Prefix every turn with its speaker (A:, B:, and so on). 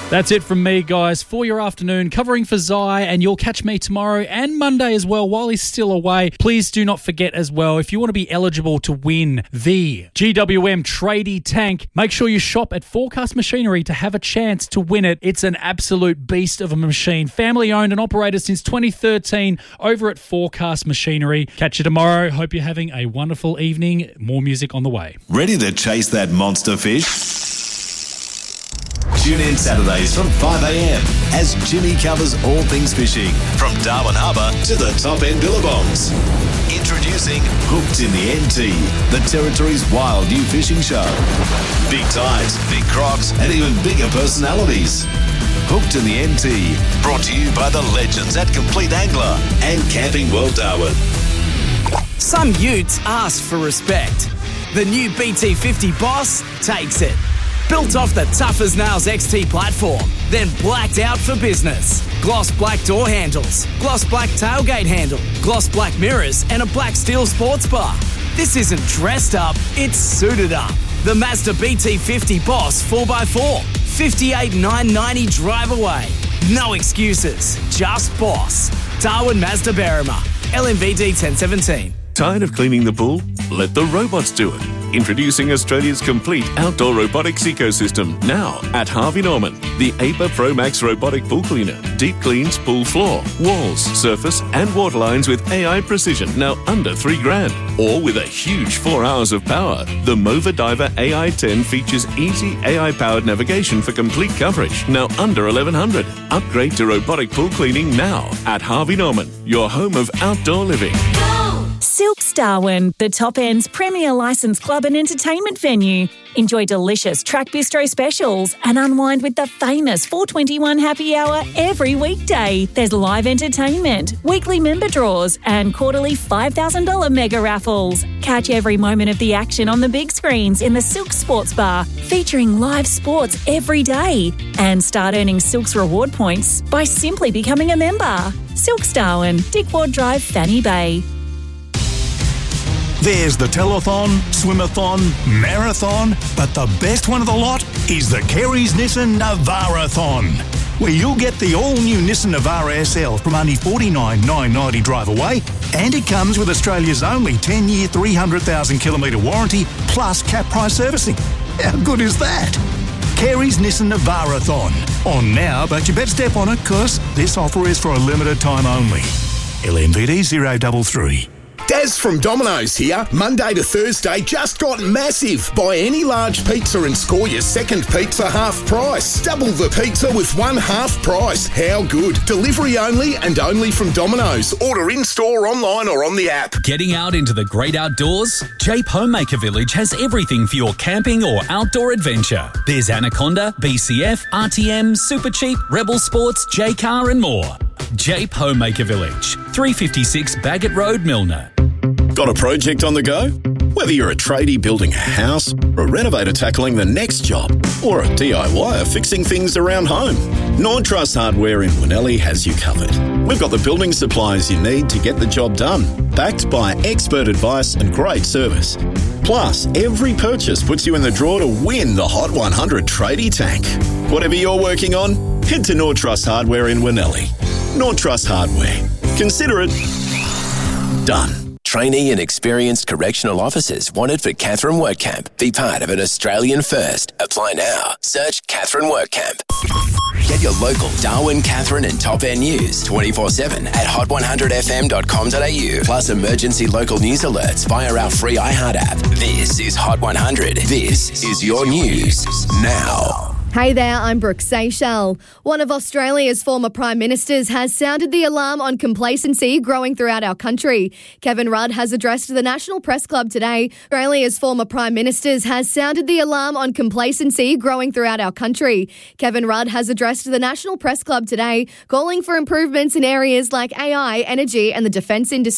A: That's it from me, guys, for your afternoon, covering for Zai, and you'll catch me tomorrow and Monday as well while he's still away. Please do not forget as well, if you want to be eligible to win the GWM Tradie Tank, make sure you shop at Forecast Machinery to have a chance to win it. It's an absolute beast of a machine. Family owned and operated since 2013 over at Forecast Machinery. Catch you tomorrow. Hope you're having a wonderful evening. More music on the way.
B: Ready to chase that monster fish? Tune in Saturdays from 5 a.m. as Jimmy covers all things fishing, from Darwin Harbour to the top end billabongs. Introducing Hooked in the NT, the Territory's wild new fishing show. Big tides, big crocs, and even bigger personalities. Hooked in the NT, brought to you by the legends at Complete Angler and Camping World Darwin.
C: Some utes ask for respect. The new BT50 Boss takes it. Built off the Tough as Nails XT platform, then blacked out for business. Gloss black door handles, gloss black tailgate handle, gloss black mirrors, and a black steel sports bar. This isn't dressed up, it's suited up. The Mazda BT50 Boss 4x4, 58,990 drive away. No excuses, just boss. Darwin Mazda Berrima, LMVD 1017.
D: Tired of cleaning the pool? Let the robots do it. Introducing Australia's complete outdoor robotics ecosystem now at Harvey Norman. The APA Pro Max robotic pool cleaner. Deep cleans pool floor, walls, surface and water lines with AI precision, now under $3,000. Or with a huge 4 hours of power. The Mova Diver AI 10 features easy AI-powered navigation for complete coverage, now under $1,100. Upgrade to robotic pool cleaning now at Harvey Norman, your home of outdoor living.
E: Silks Darwin, the Top End's premier licensed club and entertainment venue. Enjoy delicious track bistro specials and unwind with the famous 421 happy hour every weekday. There's live entertainment, weekly member draws and quarterly $5,000 mega raffles. Catch every moment of the action on the big screens in the Silks Sports Bar, featuring live sports every day. And start earning Silks reward points by simply becoming a member. Silks Darwin, Dick Ward Drive, Fanny Bay.
F: There's the telethon, swimathon, marathon, but the best one of the lot is the Kerry's Nissan Navara-thon, where you'll get the all-new Nissan Navara SL from only $49,990 drive away, and it comes with Australia's only 10-year, 300,000-kilometre warranty plus cap price servicing. How good is that? Kerry's Nissan Navara-thon. On now, but you better step on it, because this offer is for a limited time only. LMVD 033.
G: Daz from Domino's here. Monday to Thursday just got massive. Buy any large pizza and score your second pizza half price. Double the pizza with one half price. How good? Delivery only and only from Domino's. Order in-store, online or on the app.
H: Getting out into the great outdoors? Jape Homemaker Village has everything for your camping or outdoor adventure. There's Anaconda, BCF, RTM, Super Cheap, Rebel Sports, J-Car and more. Jape Homemaker Village, 356 Baggett Road, Milner.
I: Got a project on the go? Whether you're a tradie building a house, or a renovator tackling the next job, or a DIYer fixing things around home, Nord Trust Hardware in Winnellie has you covered. We've got the building supplies you need to get the job done, backed by expert advice and great service. Plus, every purchase puts you in the draw to win the Hot 100 Tradie Tank. Whatever you're working on, head to Nord Trust Hardware in Winnellie. Nord Trust Hardware. Consider it done.
J: Trainee and experienced correctional officers wanted for Katherine Workcamp. Be part of an Australian first. Apply now. Search Katherine Workcamp. Get your local Darwin, Katherine and Top End news 24/7 at hot100fm.com.au. Plus emergency local news alerts via our free iHeart app. This is Hot 100. This is your news now.
K: Hey there, I'm Brooke Seychelles. One of Australia's former Prime Ministers has sounded the alarm on complacency growing throughout our country. Kevin Rudd has addressed the National Press Club today. Australia's former Prime Ministers has sounded the alarm on complacency growing throughout our country. Kevin Rudd has addressed the National Press Club today, calling for improvements in areas like AI, energy and the defence industry.